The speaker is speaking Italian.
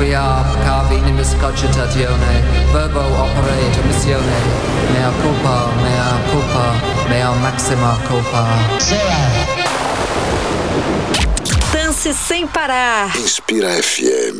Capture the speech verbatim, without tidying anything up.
Quia cavi nimis cogitatione, verbo opere missione, mea culpa, mea culpa, mea maxima culpa. Dance sem parar. Inspira F M.